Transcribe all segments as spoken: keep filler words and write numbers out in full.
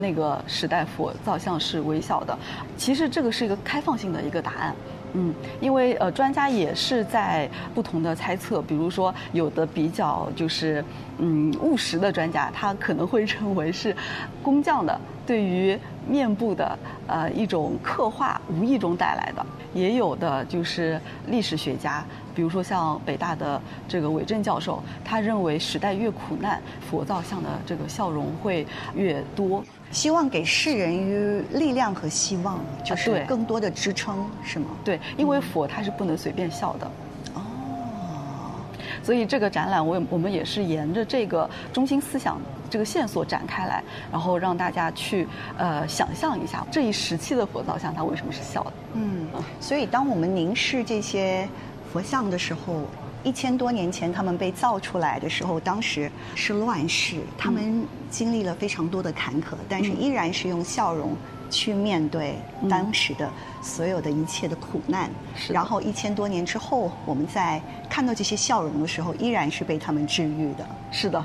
那个时代佛造像是微笑的。其实这个是一个开放性的一个答案。嗯，因为呃，专家也是在不同的猜测，比如说有的比较就是嗯务实的专家，他可能会认为是工匠的对于面部的呃一种刻画无意中带来的，也有的就是历史学家，比如说像北大的这个韦正教授，他认为时代越苦难，佛造像的这个笑容会越多。 希望给世人于力量和希望，就是更多的支撑，是吗？ 对，因为佛它是不能随便笑的。 哦， 所以这个展览，我我们也是沿着这个中心思想这个线索展开来，然后让大家去呃想象一下这一时期的佛造像它为什么是笑的。 嗯，所以当我们凝视这些佛像的时候，一千多年前他们被造出来的时候，当时是乱世，他们经历了非常多的坎坷，但是依然是用笑容去面对当时的所有的一切的苦难。 是， 然后一千多年之后，我们在看到这些笑容的时候，依然是被他们治愈的。 是的。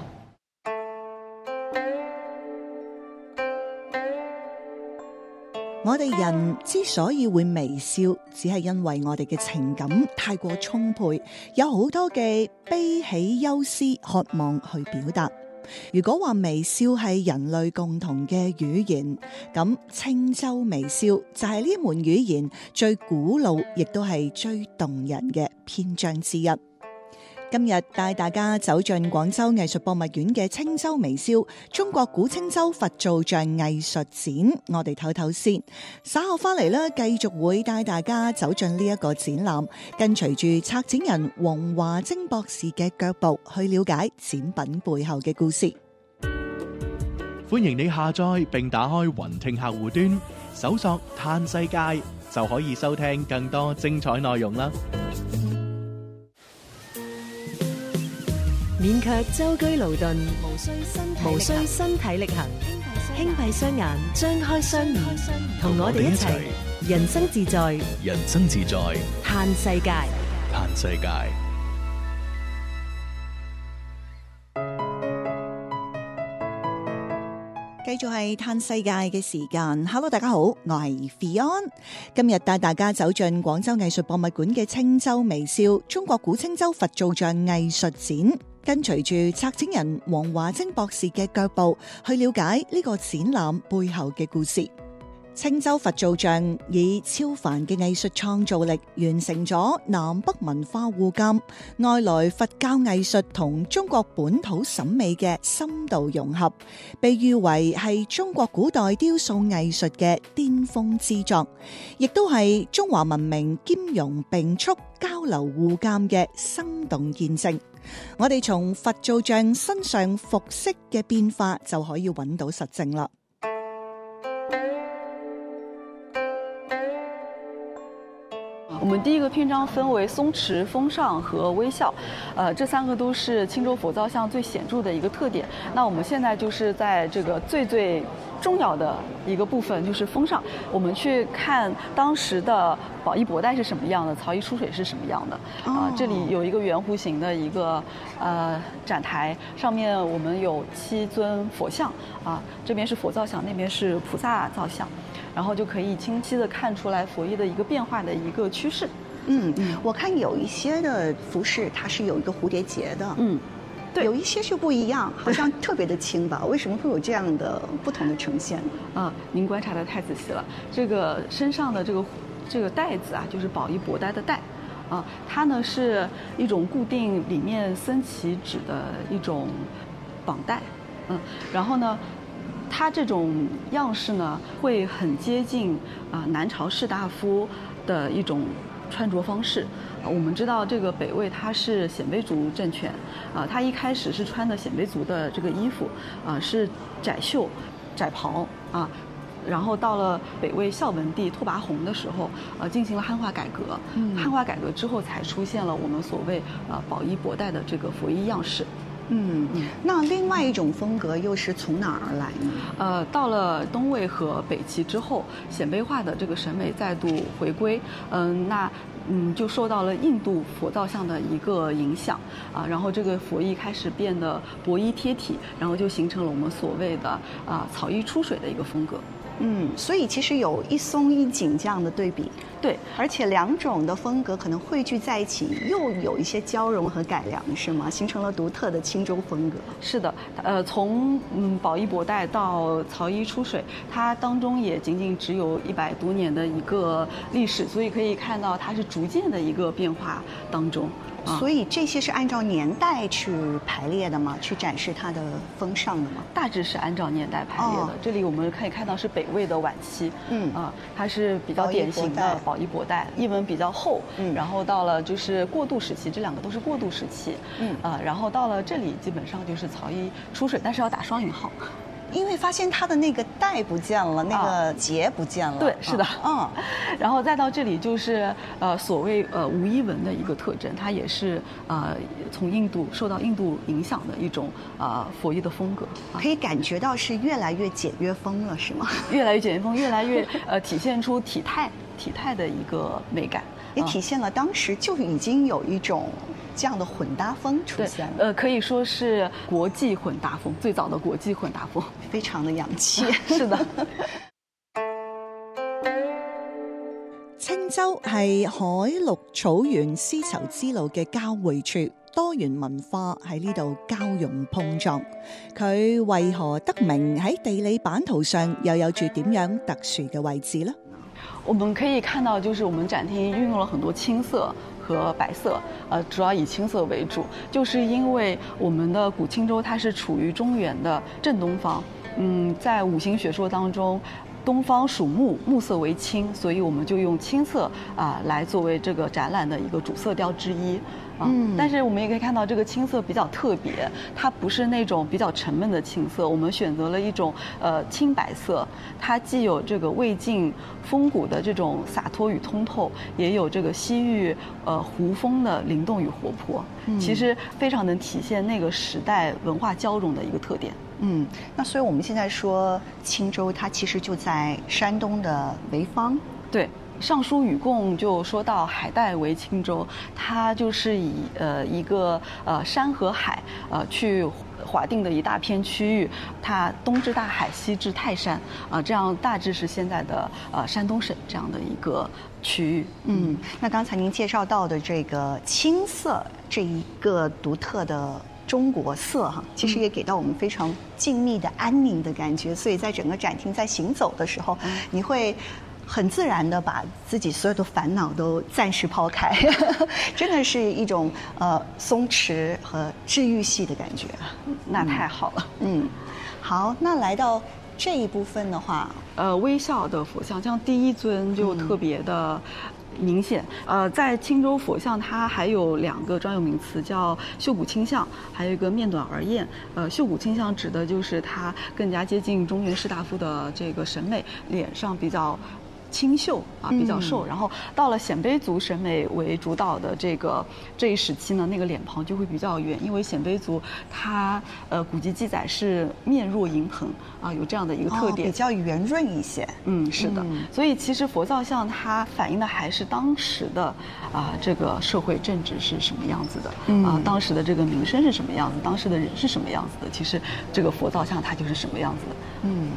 我哋人之所以會微笑，只係因為我哋嘅情感太過充沛，有好多嘅悲喜憂思渴望去表達。如果話微笑係人類共同嘅語言，咁青州微笑就係呢門語言最古老，亦都係最動人嘅篇章之一。今日帶大家走進廣州藝術博物院嘅青州微笑中國古青州佛造像藝術展，我哋唞唞先。稍後翻嚟咧，繼續會帶大家走進呢一個展覽，跟隨住策展人黃華晶博士嘅腳步，去了解展品背後嘅故事。 歡迎你下載並打開雲聽客戶端，搜索嘆世界，就可以收聽更多精彩內容啦。 免卻舟車勞頓，無需身無需身體力行，輕閉雙眼，張開雙耳，同我哋一齊人生自在， 人生自在， 嘆世界， 嘆世界。 繼續係嘆世界嘅時間。Hello， 大家好，我係 Fion。今日帶大家走進廣州藝術博物館嘅青州微笑中國古青州佛造像藝術展，跟隨住策展人黃華晶博士嘅腳步，去了解呢個展覽背後嘅故事。青州佛造像以超凡嘅藝術創造力，完成咗南北文化互鑑、外來佛教藝術同中國本土審美嘅深度融合，被譽為係中國古代雕塑藝術嘅巔峰之作，亦都係中華文明兼容並蓄、交流互鑑嘅生動見證。我哋從佛造像身上服飾嘅變化就可以揾到實證啦。 我们第一个篇章分为松弛、风尚和微笑，呃，这三个都是青州佛造像最显著的一个特点。那我们现在就是在这个最最重要的一个部分，就是风尚。我们去看当时的宝衣博带是什么样的，曹衣出水是什么样的。啊、呃，这里有一个圆弧形的一个呃展台，上面我们有七尊佛像啊，这边是佛造像，那边是菩萨造像。然后就可以清晰地看出来佛衣的一个变化的一个趋势。 嗯嗯，我看有一些的服饰它是有一个蝴蝶结的， 嗯，对， 有一些是不一样，好像特别的轻薄，为什么会有这样的不同的呈现？ 啊，您观察得太仔细了。这个身上的这个这个带子啊，就是宝衣博带的带，啊，它呢是一种固定里面僧旗指的一种绑带，嗯，然后呢。它这种样式呢，会很接近啊、呃、南朝士大夫的一种穿着方式。呃、我们知道这个北魏它是鲜卑族政权，啊、呃，它一开始是穿的鲜卑族的这个衣服，啊、呃，是窄袖、窄袍啊。然后到了北魏孝文帝拓跋宏的时候，呃，进行了汉化改革。嗯，汉化改革之后，才出现了我们所谓呃宝衣博带的这个佛衣样式。 嗯，那另外一种风格又是从哪儿而来呢？ 呃，到了东魏和北齐之后，鲜卑化的这个审美再度回归。嗯、呃，那嗯，就受到了印度佛造像的一个影响啊，然后这个佛衣开始变得薄衣贴体，然后就形成了我们所谓的啊草衣出水的一个风格。 嗯，所以其实有一松一紧这样的对比， 对， 而且两种的风格可能汇聚在一起，又有一些交融和改良，是吗？形成了独特的青州风格。 是的，呃，从嗯宝衣博带到草衣出水，它当中也仅仅只有一百多年的一个历史，所以可以看到它是逐渐的一个变化当中。 所以这些是按照年代去排列的吗？去展示它的风尚的吗？ 大致是按照年代排列的。哦、这里我们可以看到是北魏的晚期，嗯啊、呃，它是比较典型的宝衣博带，衣纹比较厚，嗯，然后到了就是过渡时期，这两个都是过渡时期，嗯啊、呃，然后到了这里基本上就是草衣出水，但是要打双引号。 因为发现它的那个带不见了，那个结不见了。 对，是的， 嗯， 然后再到这里就是呃所谓呃无衣纹的一个特征，它也是呃从印度受到印度影响的一种呃佛衣的风格， 可以感觉到是越来越简约风了，是吗？ 越来越简约风，越来越呃体现出体态体态的一个美感， 也体现了当时就已经有一种这样的混搭风出现了。 呃，可以说是国际混搭风，最早的国际混搭风， 非常的洋气。 是的。 青州係海陸草原絲綢之路嘅交匯處，多元文化喺呢度交融碰撞。佢為何得名喺地理版圖上又有住點樣特殊嘅位置呢？ 我們可以看到，就是我們展廳運用了很多青色和白色，呃，主要以青色為主，就是因為我們的古青州它是處於中原的正東方，嗯，在五行學說當中，東方屬木，木色為青，所以我們就用青色啊、呃、來作為這個展覽的一個主色調之一。嗯，但是我們也可以看到，這個青色比較特別，它不是那種比較沉悶的青色，我們選擇了一種呃青白色，它既有這個魏晉風骨的這種灑脫與通透，也有這個西域呃胡風的靈動與活潑，嗯，其實非常能體現那個時代文化交融的一個特點。 嗯，那所以我們現在說青州，它其實就在山東的濰坊。 對。尚書與貢就說到海帶為青州，它就是以呃一個呃山和海呃去劃定的一大片區域，它東至大海，西至泰山啊、呃，這樣大致是現在的呃山東省這樣的一個區域。 嗯，那剛才您介紹到的這個青色這一個獨特的中國色哈，其實也給到我們非常靜謐的安寧的感覺，所以在整個展廳在行走的時候，你會很自然的把自己所有的煩惱都暫時拋開，真的是一種呃鬆弛和治癒系的感覺。 那太好了。 嗯，好，那來到這一部分的話， 呃，微笑的佛像，像第一尊就特別的明顯。嗯、呃，在青州佛像，它還有兩個專有名詞，叫繡骨清相，還有一個面短而豔。呃，繡骨清相指的就是它更加接近中原士大夫的這個審美，臉上比較清秀啊，比較瘦，嗯、然後到了鮮卑族審美為主導的這個這一時期呢，那個臉龐就會比較圓，因為鮮卑族它呃古籍記載是面若銀盆啊，有這樣的一個特點， 哦、比較圓潤一些。 嗯，是的。嗯、所以其實佛造像它反映的還是當時的啊這個社會政治是什麼樣子的，嗯、啊當時的這個民生是什麼樣子，當時的人是什麼樣子的，其實這個佛造像它就是什麼樣子的。嗯。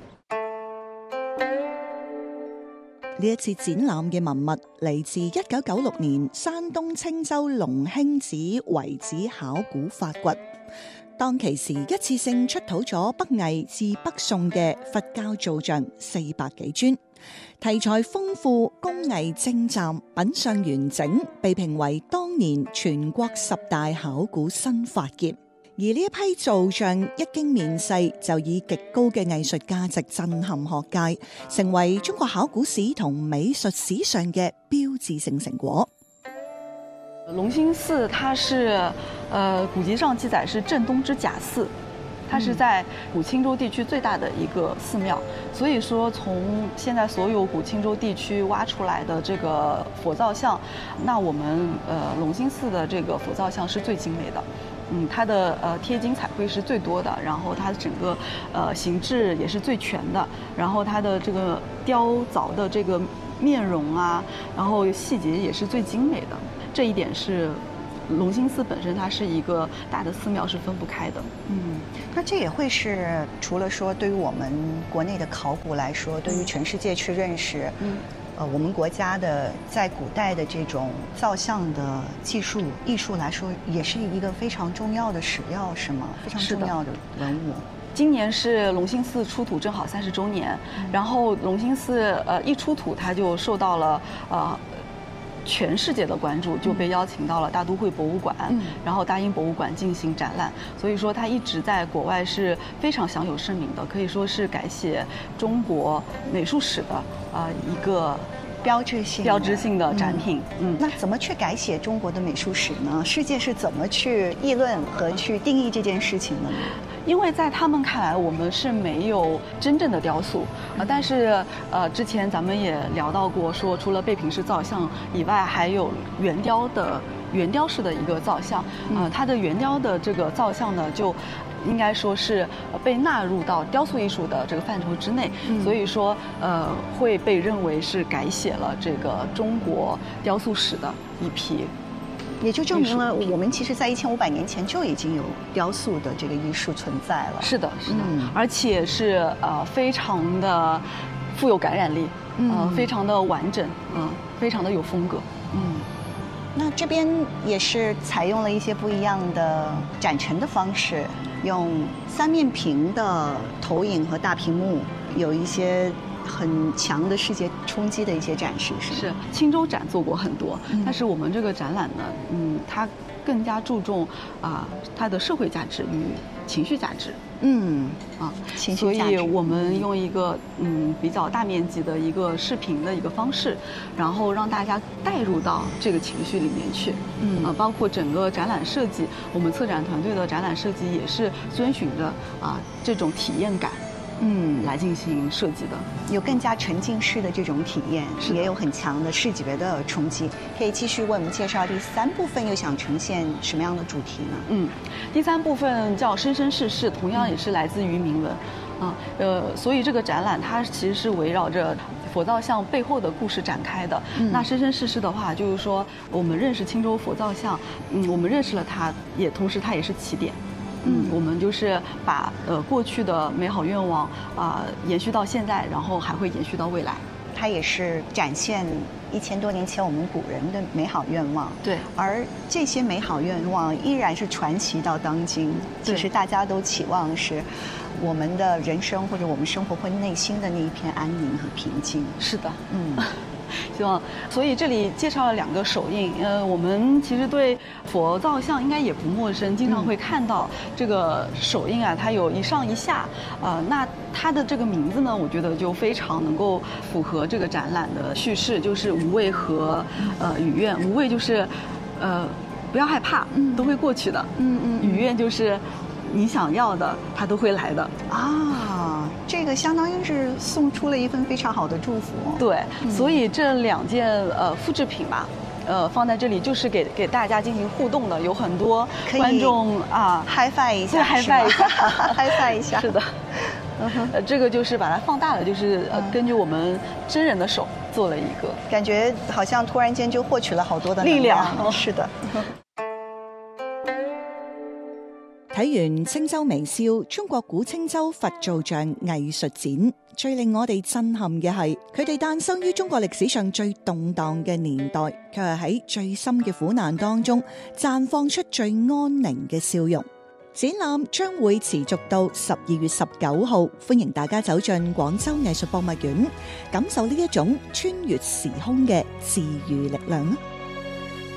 呢一次展覽嘅文物嚟自一九九六年山東青州龍興寺遺址考古發掘，當其時一次性出土咗北魏至北宋嘅佛教造像四百幾尊，題材豐富，工藝精湛，品相完整，被評為當年全國十大考古新發現。而呢一批造像一經面世，就以極高嘅藝術價值震撼學界，成為中國考古史同美術史上嘅標誌性成果。 龍興寺它是，呃，古籍上記載是鎮東之甲寺，它是在古青州地區最大的一個寺廟，所以說從現在所有古青州地區挖出來的這個佛造像，那我們呃龍興寺的這個佛造像是最精美的。嗯，它的呃貼金彩繪是最多的，然後它整個呃形制也是最全的，然後它的這個雕鑿的這個面容啊，然后细节也是最精美的。这一点是隆兴寺本身它是一个大的寺庙，是分不开的。 嗯，那这也会是除了说对于我们国内的考古来说，对于全世界去认识，嗯。呃，我们国家的在古代的这种造像的技术艺术来说，也是一个非常重要的史料，是吗？非常重要的文物。 今年是隆兴寺出土正好三十周年，嗯、然后隆兴寺呃一出土，它就受到了呃全世界的关注，就被邀请到了大都会博物馆，嗯、然后大英博物馆进行展览。所以说，它一直在国外是非常享有盛名的，可以说是改写中国美术史的啊、呃、一个标志性标志性的展品。 嗯，嗯那怎么去改写中国的美术史呢？世界是怎么去议论和去定义这件事情的呢？ 因为在他们看来，我们是没有真正的雕塑啊、呃，但是呃，之前咱们也聊到过，说除了贝品式造像以外，还有圆雕的圆雕式的一个造像啊、呃，它的圆雕的这个造像呢，就应该说是被纳入到雕塑艺术的这个范畴之内，嗯、所以说呃，会被认为是改写了这个中国雕塑史的一批。 也就证明了我们其实在一千五百年前就已经有雕塑的这个艺术存在了。 是的，是的，嗯、而且是呃非常的富有感染力，嗯、呃，非常的完整，嗯、呃，非常的有风格， 嗯。那这边也是采用了一些不一样的展陈的方式，用三面屏的投影和大屏幕，有一些很强的世界冲击的一些展示，是吗？ 是青州展做过很多，嗯、但是我们这个展览呢，嗯，它更加注重啊、呃、它的社会价值与情绪价值。 嗯啊， 情绪价值。 所以我们用一个嗯比较大面积的一个视频的一个方式，然后让大家带入到这个情绪里面去。嗯啊，包括整个展览设计，我们策展团队的展览设计也是遵循着啊这种体验感。嗯，来进行设计的， 有更加沉浸式的这种体验，也有很强的视觉的冲击。可以继续为我们介绍第三部分，又想呈现什么样的主题呢？ 嗯，第三部分叫生生世世，同样也是来自于铭文，啊，呃，所以这个展览它其实是围绕着佛造像背后的故事展开的。嗯、那生生世世的话，就是说我们认识青州佛造像，嗯，我们认识了它，也同时它也是起点。嗯，我们就是把呃过去的美好愿望啊、呃、延续到现在，然后还会延续到未来。 它也是展现一千多年前我们古人的美好愿望。 对， 而这些美好愿望依然是传奇到当今。其实大家都期望是我们的人生或者我们生活或内心的那一片安宁和平静。 是的，嗯。希望，所以这里介绍了两个手印。呃，我们其实对佛造像应该也不陌生，经常会看到这个手印啊，它有一上一下。呃，那它的这个名字呢，我觉得就非常能够符合这个展览的叙事，就是无畏和呃与愿。无畏就是，呃，不要害怕，都会过去的。嗯嗯。与愿就是你想要的，它都会来的。 啊，这个相当于是送出了一份非常好的祝福。 对，嗯、所以这两件呃复制品吧，呃放在这里就是给给大家进行互动的，有很多观众啊嗨翻一下， 对，嗨翻一下， 嗨翻一下。 是的，呃，这个就是把它放大了，就是呃根据我们真人的手做了一个， 感觉好像突然间就获取了好多的力量。 是的。 睇完青州微笑中國古青州佛造像藝術展，最令我哋震撼嘅係佢哋誕生於中國歷史上最動盪嘅年代，卻係喺最深嘅苦難當中綻放出最安寧嘅笑容。展覽將會持續到十二月十九號，歡迎大家走進廣州藝術博物院，感受呢一種穿越時空嘅治癒力量。